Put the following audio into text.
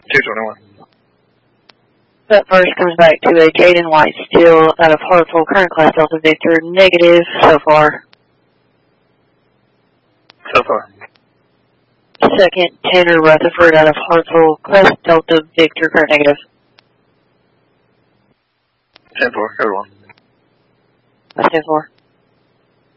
221. That first comes back to a Jaden White still out of Hartsville, current class Delta Victor, negative so far. So far. Second, Tanner Rutherford out of Hartsville, class Delta Victor, current negative. 10-4, code 1. 10-4.